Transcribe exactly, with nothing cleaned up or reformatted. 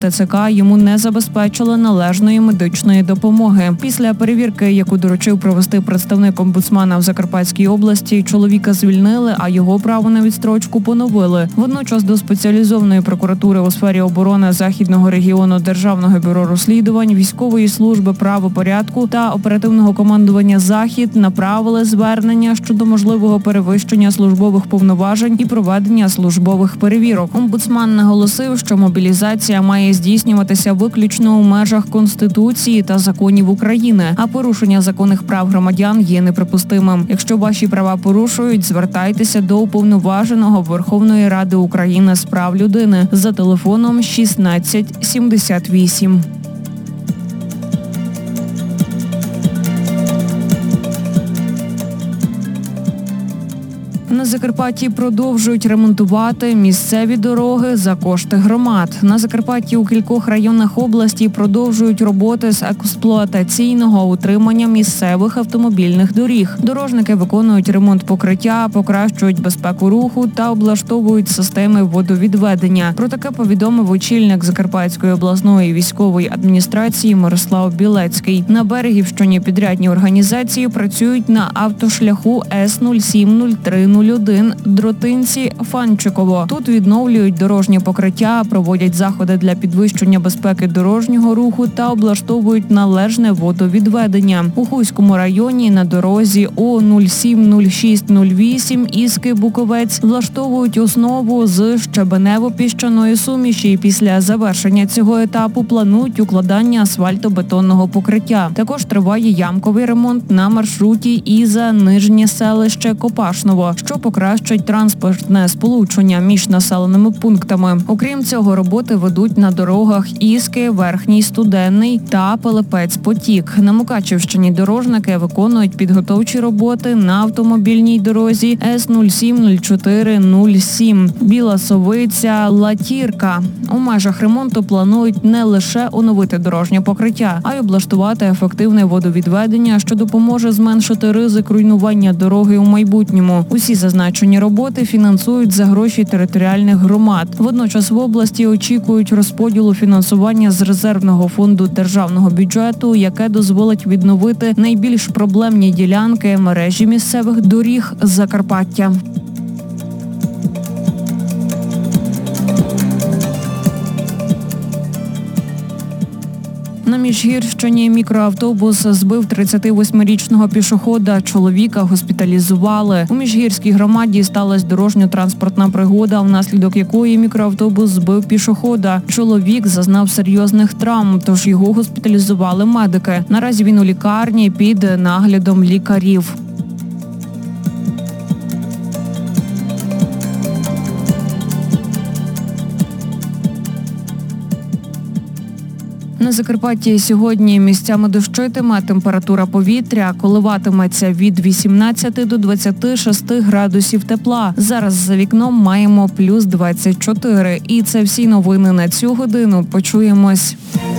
ТЦК йому не забезпечили належної медичної допомоги. Після перевірки, яку доручив провести представник омбудсмана в Закарпатській області, чоловіка звільнили, а його право на відстрочку поновили. Водночас до спеціалізованої прокуратури у сфері оборони Західного регіону Державного бюро розслідувань, військової служби правопорядку та оперативного командування «Захід» направили звернення щодо можливого перевищення службових повноважень і проведення службових перевірок. Омбудсман наголосив, що мобілізація має здійснюватися виключно у межах Конституції та законів України, а порушення законних прав громадян є неприпустимим. Якщо ваші права порушують, звертайтеся до уповноваженого Верховної Ради України з прав людини за телефоном шістнадцять сімдесят вісім. На Закарпатті продовжують ремонтувати місцеві дороги за кошти громад. На Закарпатті у кількох районах області продовжують роботи з експлуатаційного утримання місцевих автомобільних доріг. Дорожники виконують ремонт покриття, покращують безпеку руху та облаштовують системи водовідведення. Про таке повідомив очільник Закарпатської обласної військової адміністрації Мирослав Білецький. На Берегівщині підрядні організації працюють на автошляху С нуль сім нуль три нуль один Дротинці-Фанчиково. Тут відновлюють дорожнє покриття, проводять заходи для підвищення безпеки дорожнього руху та облаштовують належне водовідведення. У Хуському районі на дорозі О нуль сім нуль шість нуль вісім Іски-Буковець влаштовують основу з щебенево-піщаної суміші. Після завершення цього етапу планують укладання асфальтобетонного покриття. Також триває ямковий ремонт на маршруті Іза-Нижнє селище Копашново, що покращить транспортне сполучення між населеними пунктами. Окрім цього, роботи ведуть на дорогах Іски, Верхній Студенний та Пилипець-Потік. На Мукачівщині дорожники виконують підготовчі роботи на автомобільній дорозі С нуль сім нуль чотири нуль сім Біла Совиця, Латірка. У межах ремонту планують не лише оновити дорожнє покриття, а й облаштувати ефективне водовідведення, що допоможе зменшити ризик руйнування дороги у майбутньому. Усі зазначені роботи фінансують за гроші територіальних громад. Водночас в області очікують розподілу фінансування з резервного фонду державного бюджету, яке дозволить відновити найбільш проблемні ділянки мережі місцевих доріг Закарпаття. На Міжгірщині мікроавтобус збив тридцятивосьмирічного пішохода. Чоловіка госпіталізували. У Міжгірській громаді сталася дорожньо-транспортна пригода, внаслідок якої мікроавтобус збив пішохода. Чоловік зазнав серйозних травм, тож його госпіталізували медики. Наразі він у лікарні під наглядом лікарів. На Закарпатті сьогодні місцями дощитиме, температура повітря коливатиметься від вісімнадцяти до двадцяти шести градусів тепла. Зараз за вікном маємо плюс двадцять чотири. І це всі новини на цю годину. Почуємось.